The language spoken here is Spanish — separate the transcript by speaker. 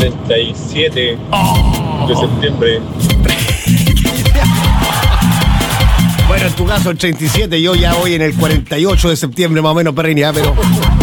Speaker 1: 37 de septiembre.
Speaker 2: Bueno, en tu caso el 37, yo ya voy en el 48 de septiembre más o menos, Perrini, pero